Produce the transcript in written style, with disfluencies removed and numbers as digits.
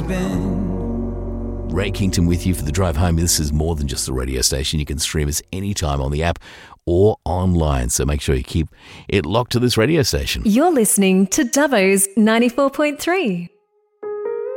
been. Ray Kington with you for the drive home. This is more than just a radio station. You can stream us anytime on the app or online. So make sure you keep it locked to this radio station. You're listening to Dubbo's 94.3.